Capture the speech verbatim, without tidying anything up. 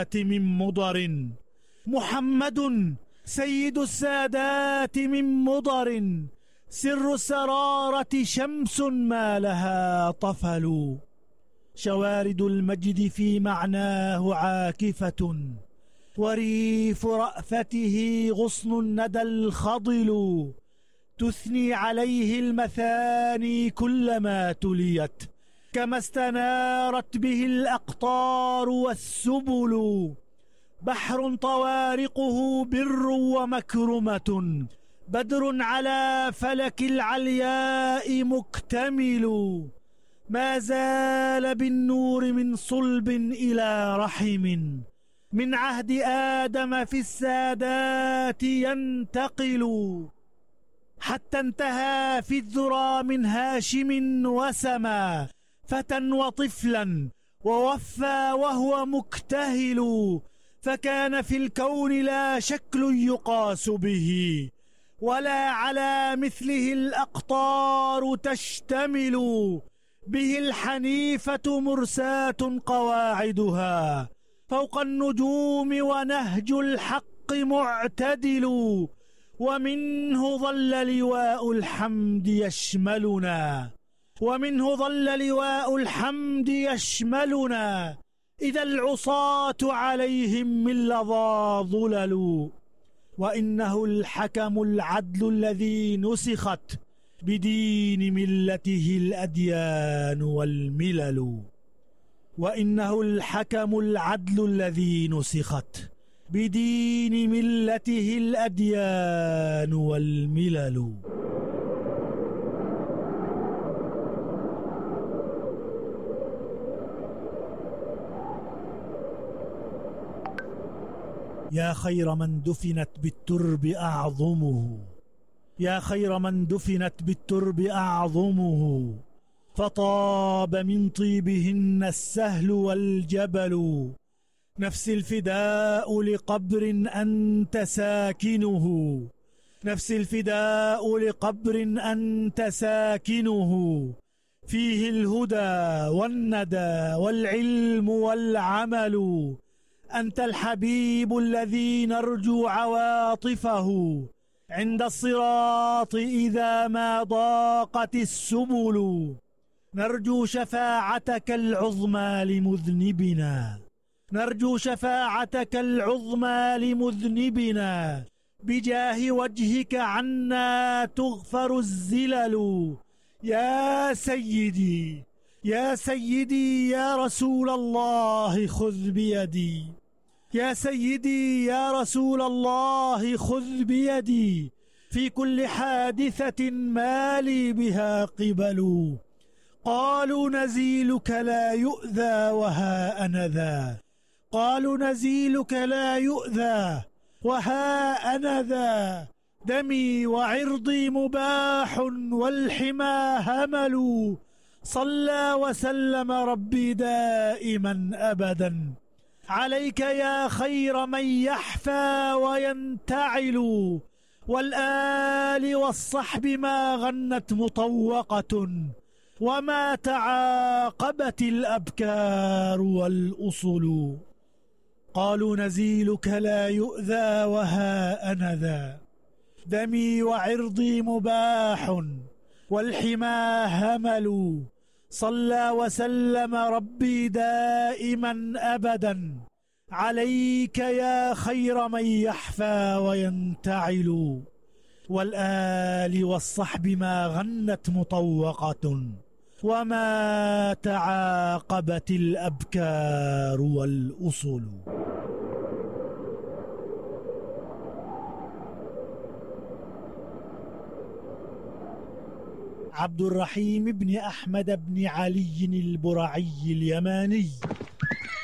من مضر، محمد سيد السادات من مضر، سر السرارة شمس ما لها طفل، شوارد المجد في معناه عاكفة، وريف رأفته غصن الندى الخضل، تثني عليه المثاني كلما تليت، كما استنارت به الأقطار والسبل، بحر طوارقه بر ومكرمة، بدر على فلك العلياء مكتمل، ما زال بالنور من صلب إلى رحم، من عهد آدم في السادات ينتقل، حتى انتهى في الذرى من هاشم وسما، فتى وطفلا ووفى وهو مكتهل، فكان في الكون لا شكل يقاس به، ولا على مثله الأقطار تشتمل، به الحنيفة مرساة قواعدها، فوق النجوم ونهج الحق معتدل، ومنه ظل لواء الحمد يشملنا، ومنه ظل لواء الحمد يشملنا، إذا العصاة عليهم من لظى ظلل، وإنه الحكم العدل الذي نسخت بدين ملته الأديان والملل، وإنه الحكم العدل الذي نسخت بدين ملته الأديان والملل. يا خير من دفنت بالترب أعظمه، يا خير من دفنت بالترب أعظمه، فطاب من طيبهن السهل والجبل، نفس الفداء لقبر أنت ساكنه، نفس الفداء لقبر أنت ساكنه، فيه الهدى والندى والعلم والعمل، أنت الحبيب الذي نرجو عواطفه عند الصراط إذا ما ضاقت السبل، نرجو شفاعتك العظمى لمذنبنا، نرجو شفاعتك العظمى لمذنبنا، بجاه وجهك عنا تغفر الزلل، يا سيدي يا سيدي يا رسول الله خذ بيدي، يا سيدي يا رسول الله خذ بيدي، في كل حادثة ما لي بها قبل، قالوا نزيلك لا يؤذى وها أنا ذا، قالوا نزيلك لا يؤذى وها أنا ذا، دمي وعرضي مباح والحمى همل، صلى وسلم ربي دائما أبدا عليك يا خير من يحفى وينتعل، والآل والصحب ما غنت مطوقة، وما تعاقبت الأبكار والأصل، قالوا نزيلك لا يؤذى وها أنا ذا، دمي وعرضي مباح والحمى همل، صلى وسلم ربي دائما أبدا عليك يا خير من يحفى وينتعل، والآل والصحب ما غنت مطوقة، وما تعاقبت الأبكار والأصل. عبد الرحيم بن أحمد بن علي البرعي اليماني